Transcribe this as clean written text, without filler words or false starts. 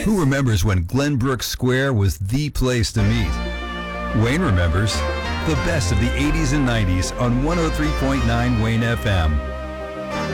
Who remembers when Glenbrook Square was the place to meet? Wayne remembers the best of the 80s and 90s on 103.9 Wayne FM.